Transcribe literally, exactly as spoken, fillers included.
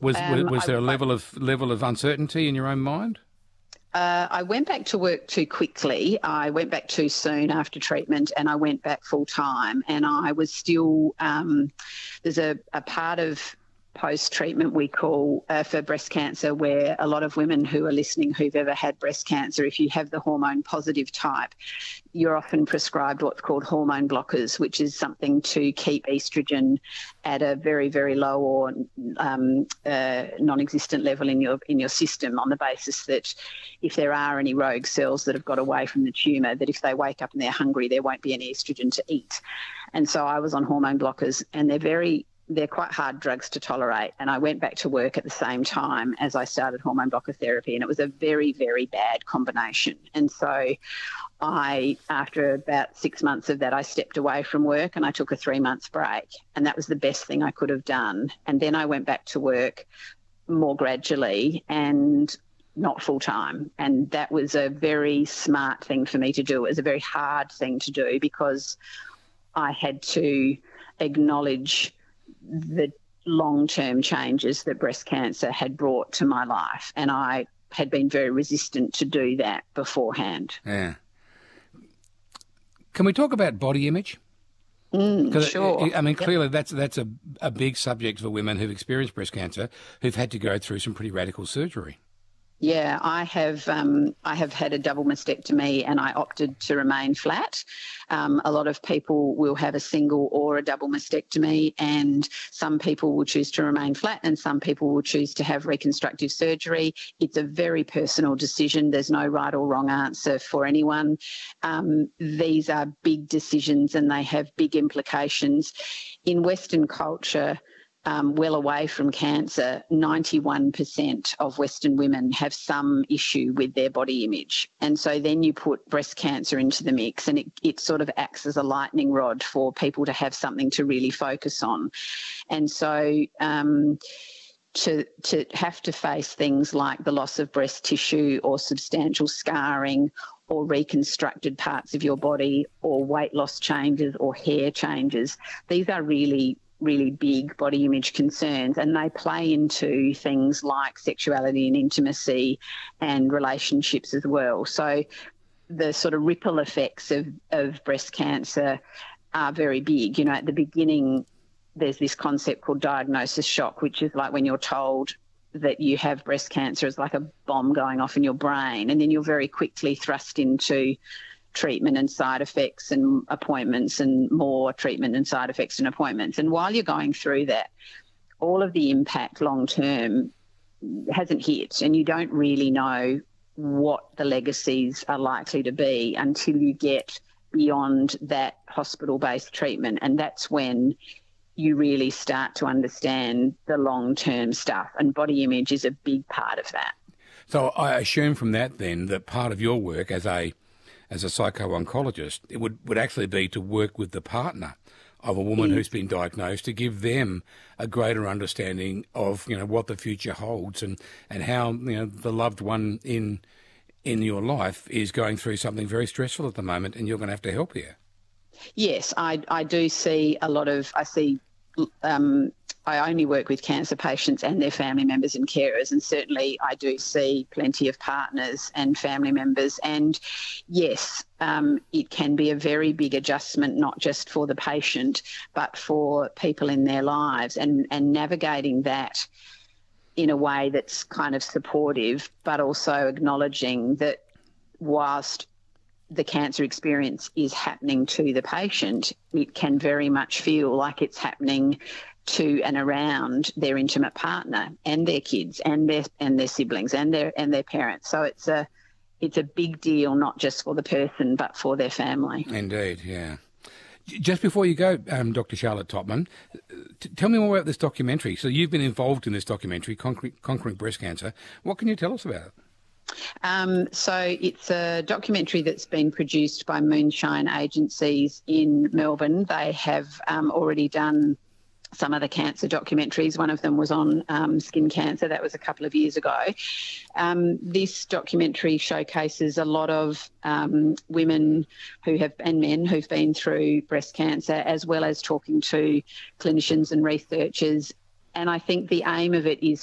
Was Um, was there I- a level of level of uncertainty in your own mind? Uh, I went back to work too quickly. I went back too soon after treatment, and I went back full time. And I was still um, there's a, a part of post-treatment we call uh, for breast cancer where a lot of women who are listening who've ever had breast cancer, if you have the hormone positive type, you're often prescribed what's called hormone blockers, which is something to keep estrogen at a very, very low or um, uh, non-existent level in your in your system, on the basis that if there are any rogue cells that have got away from the tumour, that if they wake up and they're hungry, there won't be any estrogen to eat. And so I was on hormone blockers, and they're very they're quite hard drugs to tolerate. And I went back to work at the same time as I started hormone blocker therapy, and it was a very, very bad combination. And so I, after about six months of that, I stepped away from work and I took a three months break, and that was the best thing I could have done. And then I went back to work more gradually and not full time. And that was a very smart thing for me to do. It was a very hard thing to do because I had to acknowledge the long-term changes that breast cancer had brought to my life, and I had been very resistant to do that beforehand. Yeah. Can we talk about body image? Mm, sure. It, I mean, Yep. clearly that's that's a, a big subject for women who've experienced breast cancer, who've had to go through some pretty radical surgery. Yeah, I have um, I have had a double mastectomy, and I opted to remain flat. Um, a lot of people will have a single or a double mastectomy, and some people will choose to remain flat and some people will choose to have reconstructive surgery. It's a very personal decision. There's no right or wrong answer for anyone. Um, these are big decisions and they have big implications. In Western culture, Um, well away from cancer, ninety-one percent of Western women have some issue with their body image. And so then you put breast cancer into the mix, and it, it sort of acts as a lightning rod for people to have something to really focus on. And so um, to, to have to face things like the loss of breast tissue or substantial scarring or reconstructed parts of your body or weight loss changes or hair changes, these are really really big body image concerns, and they play into things like sexuality and intimacy and relationships as well. So the sort of ripple effects of, of breast cancer are very big. You know, at the beginning, there's this concept called diagnosis shock, which is like when you're told that you have breast cancer, is like a bomb going off in your brain, and then you're very quickly thrust into treatment and side effects and appointments and more treatment and side effects and appointments. And while you're going through that, all of the impact long term hasn't hit, and you don't really know what the legacies are likely to be until you get beyond that hospital-based treatment. And that's when you really start to understand the long-term stuff, and body image is a big part of that. So I assume from that then that part of your work as a as a psycho-oncologist, it would, would actually be to work with the partner of a woman Mm. who's been diagnosed, to give them a greater understanding of, you know, what the future holds, and, and how, you know, the loved one in in your life is going through something very stressful at the moment, and you're going to have to help here. Yes, I, I do see a lot of, I see, um, I only work with cancer patients and their family members and carers, and certainly I do see plenty of partners and family members. And yes, um, it can be a very big adjustment, not just for the patient, but for people in their lives, and, and navigating that in a way that's kind of supportive, but also acknowledging that whilst the cancer experience is happening to the patient, it can very much feel like it's happening to and around their intimate partner and their kids and their and their siblings and their and their parents. So it's a it's a big deal, not just for the person but for their family. Indeed, yeah. Just before you go, um, Doctor Charlotte Topman, t- tell me more about this documentary. So you've been involved in this documentary, Conquering, Conquering Breast Cancer. What can you tell us about it? Um, so it's a documentary that's been produced by Moonshine Agencies in Melbourne. They have um, already done some of the cancer documentaries. One of them was on um, skin cancer. That was a couple of years ago. Um, this documentary showcases a lot of um, women who have and men who've been through breast cancer, as well as talking to clinicians and researchers. And I think the aim of it is